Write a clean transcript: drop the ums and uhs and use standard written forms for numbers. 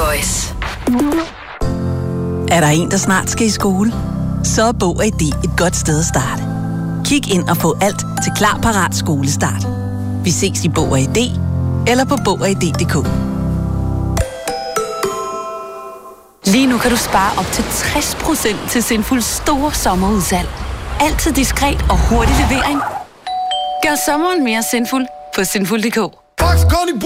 Voice. Er der en, der snart skal i skole? Så er Bog og ID et godt sted at starte. Kig ind og få alt til Klar Parat Skolestart. Vi ses i Bog og ID eller på bogogid.dk. Lige nu kan du spare op til 60% til Sinfuls store sommerudsalg. Altid diskret og hurtig levering. Gør sommeren mere sinful på sinful.dk.